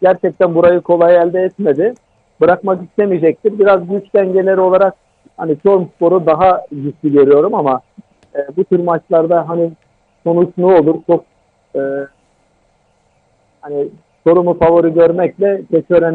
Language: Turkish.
gerçekten burayı kolay elde etmedi. Bırakmak istemeyecektir. Biraz güç dengeleri olarak hani Çorumspor'u daha güçlü görüyorum ama bu tür maçlarda hani sonuç ne olur çok e, hani Çorum'u favori görmekle Keçiören